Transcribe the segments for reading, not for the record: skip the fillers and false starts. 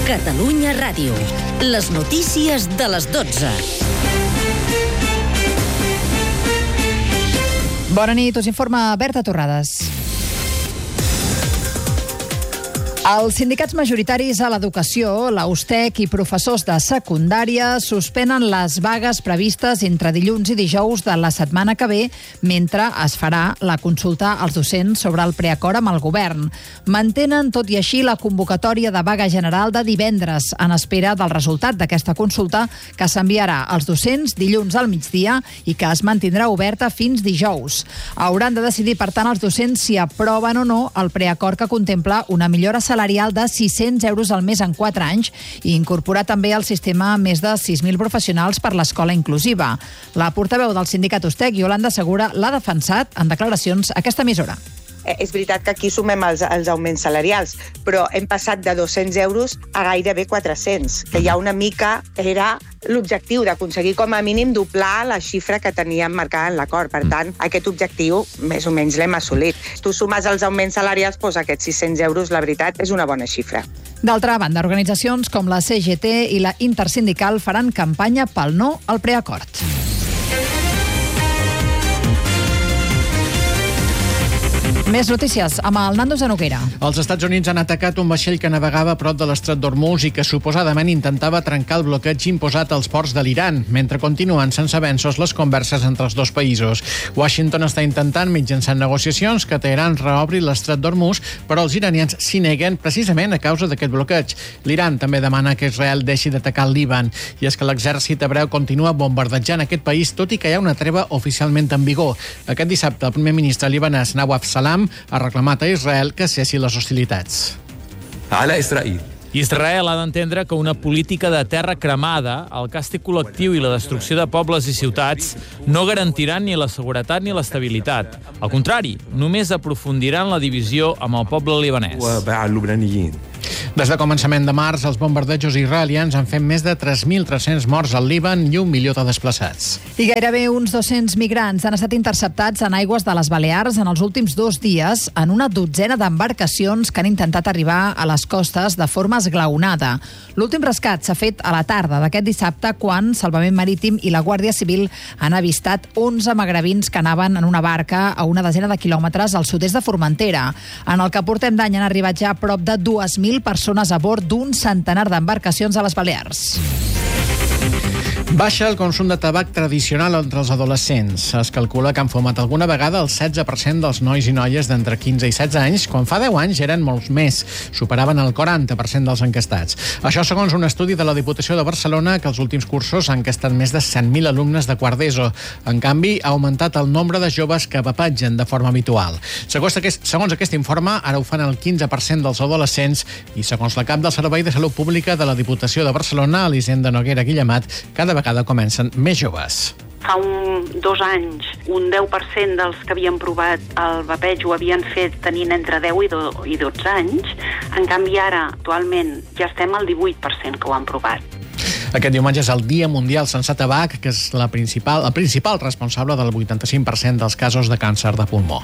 Catalunya Ràdio. Les notícies de les 12. Bona nit, us informa Berta Torrades. Els sindicats majoritaris a l'educació, la USTEC i professors de secundària suspenen les vagues previstes entre dilluns i dijous de la setmana que ve mentre es farà la consulta als docents sobre el preacord amb el govern. Mantenen, tot i així, la convocatòria de vaga general de divendres en espera del resultat d'aquesta consulta que s'enviarà als docents dilluns al migdia i que es mantindrà oberta fins dijous. Hauran de decidir, per tant, els docents si aproven o no el preacord que contempla una millora salarial de 600 euros al mes en 4 anys i incorporar també al sistema més de 6.000 professionals per l'escola inclusiva. La portaveu del sindicat USTEC, Yolanda Segura, l'ha defensat en declaracions a aquesta emissora. És veritat que aquí sumem els augments salarials, però hem passat de 200 euros a gairebé 400, que ja una mica era l'objectiu d'aconseguir com a mínim doblar la xifra que teníem marcada en l'acord. Per tant, aquest objectiu més o menys l'hem assolit. Si tu sumes els augments salarials, doncs aquests 600 euros, la veritat, és una bona xifra. D'altra banda, organitzacions com la CGT i la Intersindical faran campanya pel no al preacord. Més notícies amb el Nando Zanoguera. Els Estats Units han atacat un vaixell que navegava a prop de l'estret d'Hormuz i que suposadament intentava trencar el bloqueig imposat als ports de l'Iran, mentre continuen sense avenços les converses entre els dos països. Washington està intentant, mitjançant negociacions, que Teheran reobri l'estret d'Hormuz, però els iranians s'hi neguen precisament a causa d'aquest bloqueig. L'Iran també demana que Israel deixi d'atacar el Líban, i és que l'exèrcit hebreu continua bombardejant aquest país, tot i que hi ha una treva oficialment en vigor. Aquest dissabte, el primer ministre libanès Nawaf Salam ha reclamat a Israel que cessi les hostilitats. Israel ha d'entendre que una política de terra cremada, el càstig col·lectiu i la destrucció de pobles i ciutats no garantiran ni la seguretat ni l'estabilitat. Al contrari, només aprofundiran la divisió amb el poble libanès. Des de començament de març, els bombardejos israelians han fet més de 3.300 morts al Líban i 1 milió de desplaçats. I gairebé uns 200 migrants han estat interceptats en aigües de les Balears en els últims 2 dies en una dotzena d'embarcacions que han intentat arribar a les costes de forma esglaonada. L'últim rescat s'ha fet a la tarda d'aquest dissabte quan Salvament Marítim i la Guàrdia Civil han avistat 11 magrebins que anaven en una barca a una desena de quilòmetres al sud-est de Formentera. En el que portem d'any han arribat ja a prop de 2.000 persones a bord d'un centenar d'embarcacions a les Balears. Baixa el consum de tabac tradicional entre els adolescents. Es calcula que han fumat alguna vegada el 16% dels nois i noies d'entre 15 i 16 anys, quan fa 10 anys eren molts més. Superaven el 40% dels enquestats. Això segons un estudi de la Diputació de Barcelona, que els últims cursos han enquestat més de 100.000 alumnes de quart d'ESO. En canvi, ha augmentat el nombre de joves que vapatgen de forma habitual. Segons aquest informe, ara ho fan el 15% dels adolescents i segons la cap del Servei de Salut Pública de la Diputació de Barcelona, Elisenda Noguera Guillemat, cada vegada comencen més joves. Fa 2 anys, un 10% dels que havien provat el vapeig ho havien fet tenint entre 10 i 12 anys. En canvi, ara, actualment, ja estem al 18% que ho han provat. Aquest diumenge és el Dia Mundial sense tabac, que és el principal responsable del 85% dels casos de càncer de pulmó.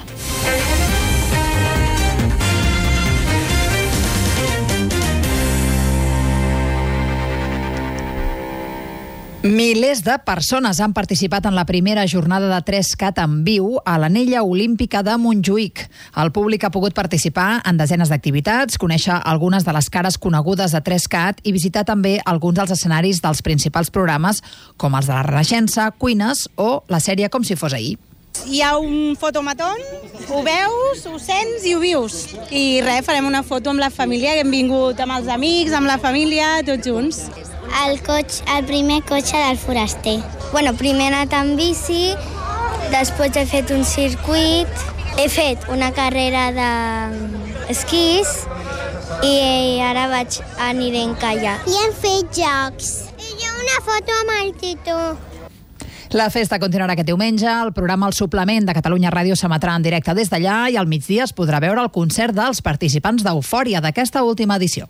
Milers de persones han participat en la primera jornada de 3CAT en viu a l'Anella Olímpica de Montjuïc. El públic ha pogut participar en desenes d'activitats, conèixer algunes de les cares conegudes de 3CAT i visitar també alguns dels escenaris dels principals programes, com els de la Renaixença, Cuines o la sèrie Com si fos ahir. Hi ha un fotomaton, ho veus, ho sents i ho vius. I res, farem una foto amb la família, que hem vingut amb els amics, amb la família, tots junts. El primer cotxe del foraster. Primer he anat amb bici, després he fet un circuit, he fet una carrera d'esquís i ara aniré en caiac. I hem fet jocs. I jo una foto amb el Tito. La festa continuarà aquest diumenge. El programa El Suplement de Catalunya Ràdio s'emetrà en directe des d'allà i al migdia es podrà veure el concert dels participants d'Eufòria d'aquesta última edició.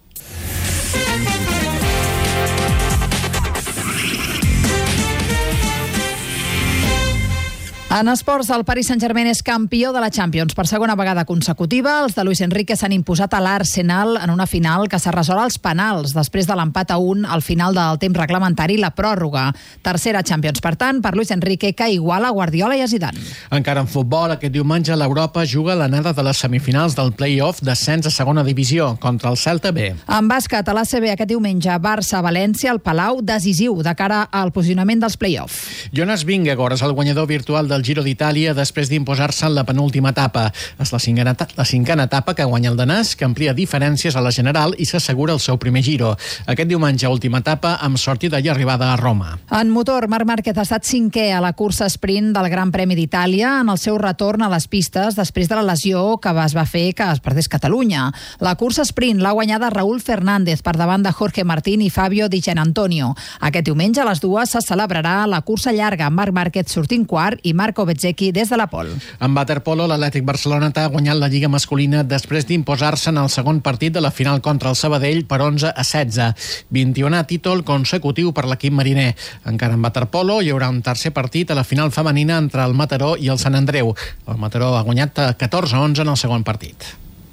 En esports, el Paris Saint-Germain és campió de la Champions per segona vegada consecutiva. Els de Luis Enrique s'han imposat a l'Arsenal en una final que s'ha resolt als penals després de l'empat a 1 al final del temps reglamentari i la pròrroga. Tercera Champions, per tant, per Luis Enrique, que iguala Guardiola i a Zidane. Encara en futbol, aquest diumenge l'Europa juga l'anada de les semifinals del play-off d'ascens a segona divisió contra el Celta B. En bàsquet, a l'ACB aquest diumenge, Barça-València, al Palau, decisiu de cara al posicionament dels play-off. Jonas Vingegaard és el guanyador virtual del Giro d'Itàlia després d'imposar-se en la penúltima etapa. És la cinquena etapa que guanya el danès, que amplia diferències a la general i s'assegura el seu primer Giro. Aquest diumenge, última etapa, amb sortida i arribada a Roma. En motor, Marc Márquez ha estat 5è a la cursa sprint del Gran Premi d'Itàlia en el seu retorn a les pistes després de la lesió que es va fer que es perdés Catalunya. La cursa sprint l'ha guanyada Raúl Fernández per davant de Jorge Martín i Fabio Di Gianantonio. Aquest diumenge a les 2 se celebrarà la cursa llarga amb Marc Márquez sortint quart i Marco Bezzecchi des de la pole. En waterpolo, l'Atlètic Barcelona ha guanyat la Lliga masculina després d'imposar-se en el segon partit de la final contra el Sabadell per 11-16. 21è títol consecutiu per l'equip mariner. Encara en waterpolo hi haurà un tercer partit a la final femenina entre el Mataró i el Sant Andreu. El Mataró ha guanyat 14-11 en el segon partit.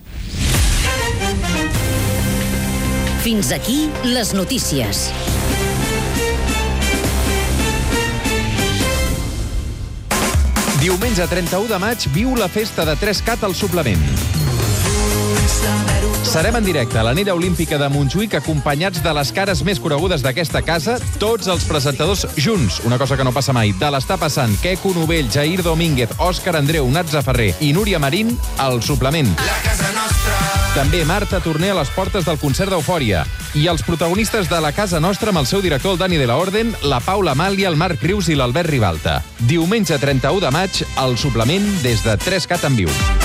Fins aquí les notícies. Diumenge 31 de maig viu la festa de 3CAT al suplement. Serem en directe a l'anella olímpica de Montjuïc acompanyats de les cares més conegudes d'aquesta casa, tots els presentadors junts, una cosa que no passa mai. Te l'està passant Queco Novell, Jair Domínguez, Òscar Andreu, Natza Ferrer i Núria Marín al suplement. La casa nostra. També Marta Torner a les portes del concert d'Eufòria. I els protagonistes de La Casa Nostra amb el seu director, el Dani de la Orden, la Paula Amàlia, el Marc Rius i l'Albert Ribalta. Diumenge 31 de maig, al suplement des de 3CAT en viu.